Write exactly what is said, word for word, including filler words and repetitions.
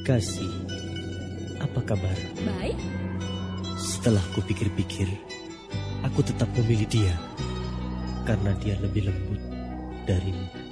Kasih, apa kabar? Baik. Setelah kupikir-pikir, aku tetap memilih dia karena dia lebih lembut darimu.